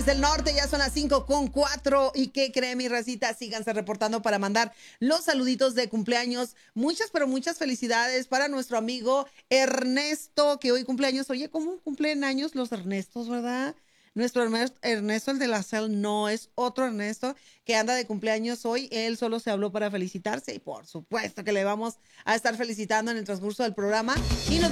del norte, ya son las 5:04. ¿Y qué cree, mi racita? Síganse reportando para mandar los saluditos de cumpleaños. Muchas, pero muchas felicidades para nuestro amigo Ernesto, que hoy cumpleaños. Oye, ¿cómo cumplen años los Ernestos, verdad? Nuestro Ernesto, el de la CEL, no es otro Ernesto que anda de cumpleaños hoy. Él solo se habló para felicitarse y por supuesto que le vamos a estar felicitando en el transcurso del programa. Y nos